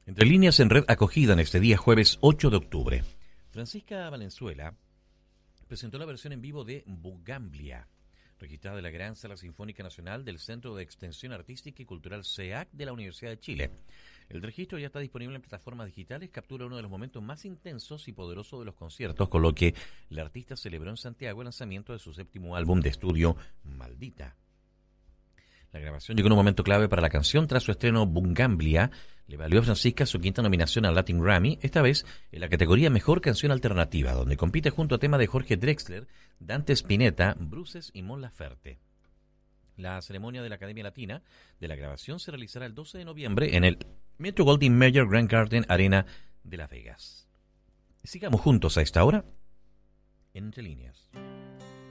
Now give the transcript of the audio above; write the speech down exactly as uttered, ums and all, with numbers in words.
Entre líneas en red acogida en este día jueves ocho de octubre. Francisca Valenzuela presentó la versión en vivo de Bugamblia, registrada de la Gran Sala Sinfónica Nacional del Centro de Extensión Artística y Cultural C E A C de la Universidad de Chile. El registro ya está disponible en plataformas digitales, captura uno de los momentos más intensos y poderosos de los conciertos, con lo que la artista celebró en Santiago el lanzamiento de su séptimo álbum de estudio, Maldita. La grabación llegó en un momento clave para la canción. Tras su estreno, Bugamblia le valió a Francisca su quinta nominación al Latin Grammy, esta vez en la categoría Mejor Canción Alternativa, donde compite junto a temas de Jorge Drexler, Dante Spinetta, Bruces y Mon Laferte. La ceremonia de la Academia Latina de la grabación se realizará el doce de noviembre en el Metro Goldwyn Mayer Grand Garden Arena de Las Vegas. Sigamos juntos a esta hora en Entre Líneas.